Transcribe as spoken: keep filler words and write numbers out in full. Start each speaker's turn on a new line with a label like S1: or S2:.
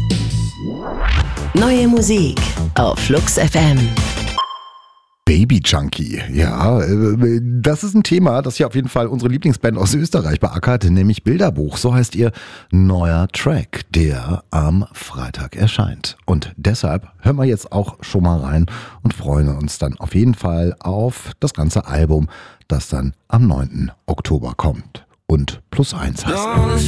S1: Neue Musik auf Flux F M.
S2: Baby Junkie, ja, das ist ein Thema, das hier auf jeden Fall unsere Lieblingsband aus Österreich beackert, nämlich Bilderbuch. So heißt ihr neuer Track, der am Freitag erscheint. Und deshalb hören wir jetzt auch schon mal rein und freuen uns dann auf jeden Fall auf das ganze Album, das dann am neunten Oktober kommt und Plus eins heißt.